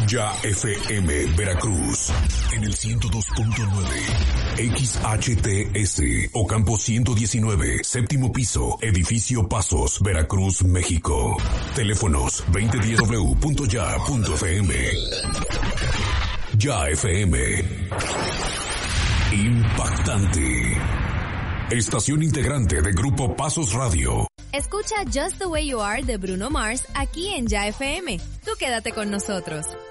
Ya FM Veracruz en el 102.9 XHTS Ocampo 119, séptimo piso, edificio Pasos, Veracruz, México. Teléfonos 2010w.ya.fm. Ya FM. Impactante. Estación integrante de Grupo Pasos Radio. Escucha Just the Way You Are de Bruno Mars aquí en Ya FM. Tú quédate con nosotros.